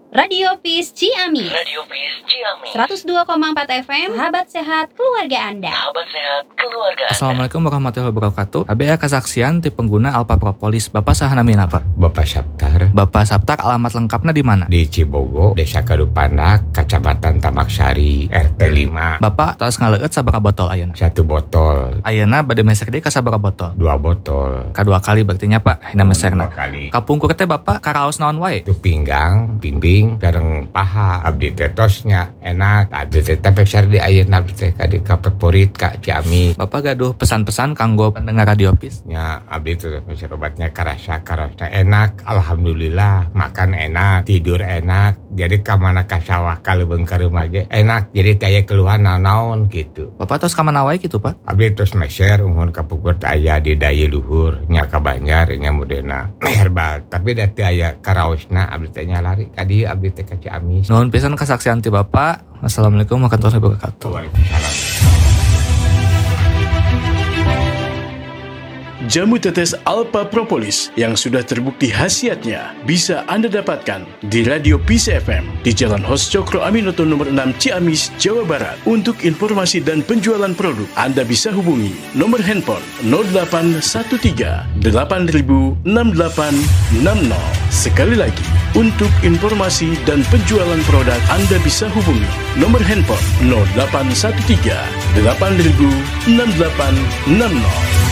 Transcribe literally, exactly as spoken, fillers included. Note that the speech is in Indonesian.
Radio Peace Ciamis. Radio Peace Ciamis. seratus dua koma empat F M. Sahabat sehat keluarga Anda. Sahabat sehat keluarga Anda. Assalamualaikum warahmatullahi wabarakatuh. A B A kesaksian ti pengguna Alpha Propolis. Bapak saha namina apa? Bapak Saptar. Bapak Saptar, alamat lengkapnya di mana? Di Cibogo, Desa Kadupanak, Kecamatan Tamaksari, R T lima. Bapak tos ngaleueut sabaraha botol ayeuna? Satu botol. Ayeuna bade mesek deui ka sabaraha botol? Dua botol. Kadua kali berarti nya Pak, hina mesekna. Dua kali. Kapungkur teh Bapak karaos naon wae? Itu pinggang, pimbing, sareng paha. Abdi teh tosnya enak. Abdi teh teh pekser di ayeuna abdi teh kadi ka favorit ka Ciamis. Bapak gaduh pesan-pesan kanggo pendengar Radio Peace? Nya abdi teh pekser obatnya karasa karasa enak. Alhamdulillah, makan enak, tidur enak. Jadi ka mana ka sawah ka leubeung ka rumah ge enak. Jadi teh aya keluhan naon gitu. Bapak tos ka mana wae kitu Pak? Abdi tos meser umur ka puput aya di daya luhur nya ka Banjar nya modena herbal. Tapi da teh aya karaosna abdi teh nya lari ka dieu abdi teh ka Ciamis. Nuhun pisan kesaksian ti Bapak. Assalamualaikum warahmatullahi wabarakatuh. Waalaikumsalam. Jamu tetes Alpha Propolis yang sudah terbukti khasiatnya bisa Anda dapatkan di Radio Peace F M di Jalan Hos Cokro Aminoto nomor enam Ciamis, Jawa Barat. Untuk informasi dan penjualan produk, Anda bisa hubungi nomor handphone nol delapan satu tiga delapan nol enam delapan enam nol. Sekali lagi, untuk informasi dan penjualan produk, Anda bisa hubungi nomor handphone nol delapan satu tiga delapan nol enam delapan enam nol.